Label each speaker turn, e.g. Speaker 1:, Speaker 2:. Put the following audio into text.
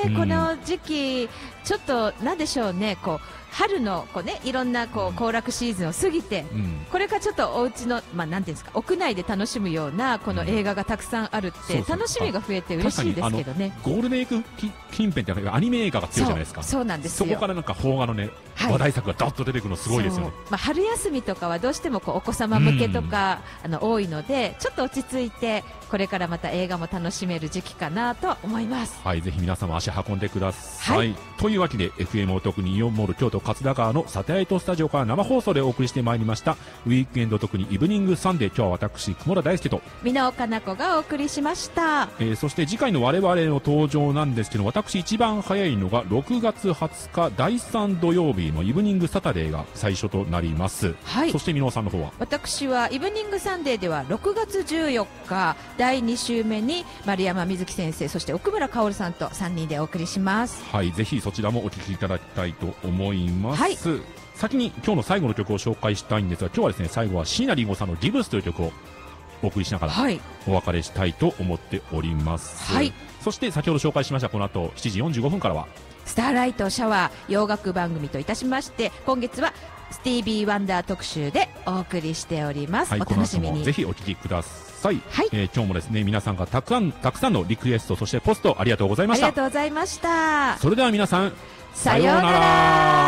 Speaker 1: この時期ちょっとなんでしょうね、春のいろんな行楽シーズンを過ぎて、これからちょっとお家のなんていうんですか、屋内で楽しむようなこの映画がたくさんあるって楽しみが増えて嬉しいですけどね。
Speaker 2: ゴールデンウィーク近辺ってアニメ映画が強いじゃないですか。
Speaker 1: そうなんですよ。
Speaker 2: そこからなんか邦画のね、話題作がドッと出てくるのすごいですよね。
Speaker 1: 春休みとかはどうしてもお子様向けとか多いので、ちょっと落ち着いてこれからまた映画も楽しめる時期かなと思います。
Speaker 2: はい、ぜひ皆様足運んでください。というわけで FM お得にイオンモール京都勝田川のサテライトスタジオから生放送でお送りしてまいりましたウィークエンド特にイブニングサンデー、今日は私久保田大輔と
Speaker 1: 箕尾かな子がお送りしました。
Speaker 2: そして次回の我々の登場なんですけど、私一番早いのが6月20日第3土曜日のイブニングサタデーが最初となります。
Speaker 1: はい、
Speaker 2: そして箕尾さんの方は？
Speaker 1: 私はイブニングサンデーでは6月14日第2週目に丸山瑞希先生、そして奥村薫さんと3人でお送りします。
Speaker 2: はい、ぜひそちらもお聞きいただきたいと思います。
Speaker 1: はい、
Speaker 2: 先に今日の最後の曲を紹介したいんですが、今日はですね、最後は椎名林檎さんのギブスという曲をお送りしながらお別れしたいと思っております。
Speaker 1: はい、
Speaker 2: そして先ほど紹介しましたこの後7時45分からは
Speaker 1: スターライトシャワー洋楽番組といたしまして、今月はスティービー・ワンダー特集でお送りしております。
Speaker 2: はい、
Speaker 1: お楽しみに。
Speaker 2: ぜひお聞きください。
Speaker 1: はい、
Speaker 2: 今日もですね、皆さんがたくさんのリクエスト、そしてポストありがとうございました。
Speaker 1: ありがとうございました。
Speaker 2: それでは皆さん、
Speaker 1: さようなら。